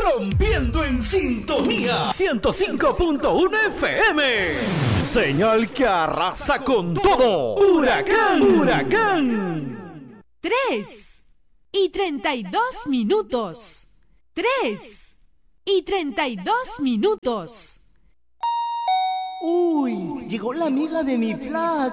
rompiendo en sintonía 105.1 FM. Señal que arrasa con todo. Huracán, huracán. 3:32. 3:32. Uy, llegó la amiga de mi flaca.